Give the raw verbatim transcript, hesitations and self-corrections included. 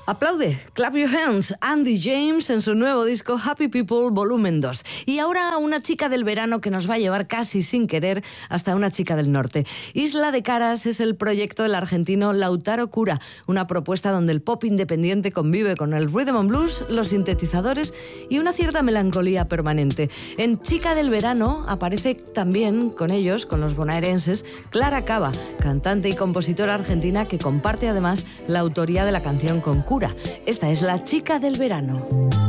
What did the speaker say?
Aplaude, clap your hands, Andy James en su nuevo disco Happy People Volumen dos. Y ahora una chica del verano que nos va a llevar casi sin querer hasta una chica del norte. Isla de Caras es el proyecto del argentino Lautaro Cura, una propuesta donde el pop independiente convive con el rhythm and blues, los sintetizadores y una cierta melancolía permanente. En Chica del Verano aparece también con ellos, con los bonaerenses, Clara Cava, cantante y compositora argentina que comparte además la autoría de la canción con Cura. Esta es La Chica del Verano.